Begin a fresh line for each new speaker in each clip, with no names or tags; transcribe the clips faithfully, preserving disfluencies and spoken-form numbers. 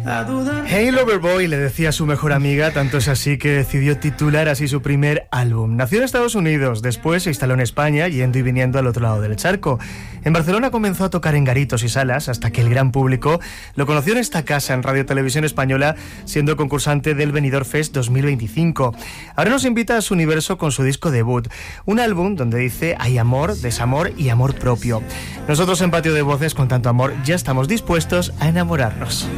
Hey Loverboy, le decía a su mejor amiga, tanto es así que decidió titular así su primer álbum. Nació en Estados Unidos, después se instaló en España, yendo y viniendo al otro lado del charco. En Barcelona comenzó a tocar en garitos y salas, hasta que el gran público lo conoció en esta casa, en Radio Televisión Española, siendo concursante del Benidorm Fest dos mil veinticinco. Ahora nos invita a su universo con su disco debut, un álbum donde dice hay amor, desamor y amor propio. Nosotros en Patio de Voces, con tanto amor, ya estamos dispuestos a enamorarnos.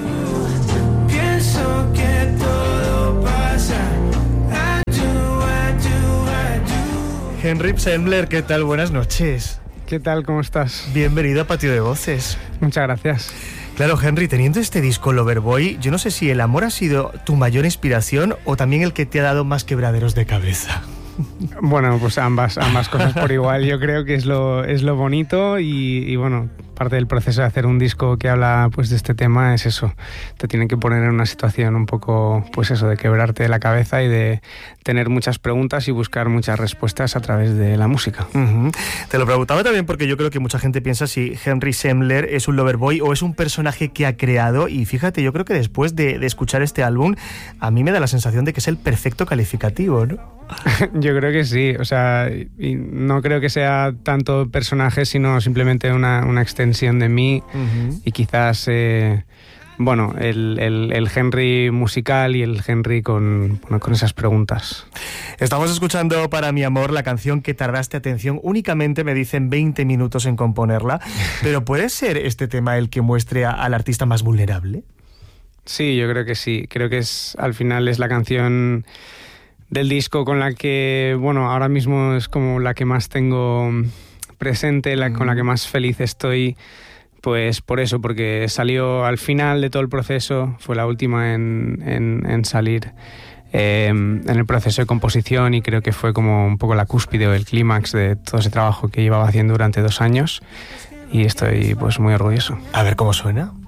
Henry Sembler, ¿qué tal? Buenas noches.
¿Qué tal? ¿Cómo estás?
Bienvenido a Patio de Voces.
Muchas gracias.
Claro, Henry, teniendo este disco Loverboy, yo no sé si el amor ha sido tu mayor inspiración o también el que te ha dado más quebraderos de cabeza.
Bueno, pues ambas, ambas cosas por igual. Yo creo que es lo, es lo bonito y, y bueno, parte del proceso de hacer un disco que habla pues de este tema es eso. Te tienen que poner en una situación un poco, pues eso, de quebrarte la cabeza y de tener muchas preguntas y buscar muchas respuestas a través de la música.
Uh-huh. Te lo preguntaba también porque yo creo que mucha gente piensa si Henry Sembler es un Loverboy o es un personaje que ha creado, y fíjate, yo creo que después de, de escuchar este álbum, a mí me da la sensación de que es el perfecto calificativo, ¿no?
Yo creo que sí, o sea, y no creo que sea tanto personaje, sino simplemente una, una extensión de mí. Uh-huh. Y quizás, eh, bueno, el, el, el Henry musical y el Henry con, bueno, con esas preguntas.
Estamos escuchando Para mi amor, la canción que tardaste, atención, únicamente me dicen veinte minutos en componerla, pero ¿puede ser este tema el que muestre a, al artista más vulnerable?
Sí, yo creo que sí, creo que es al final es la canción del disco con la que, bueno, ahora mismo es como la que más tengo presente, la, mm. con la que más feliz estoy, pues por eso, porque salió al final de todo el proceso, fue la última en, en, en salir eh, en el proceso de composición, y creo que fue como un poco la cúspide o el clímax de todo ese trabajo que llevaba haciendo durante dos años, y estoy pues muy orgulloso.
A ver cómo suena.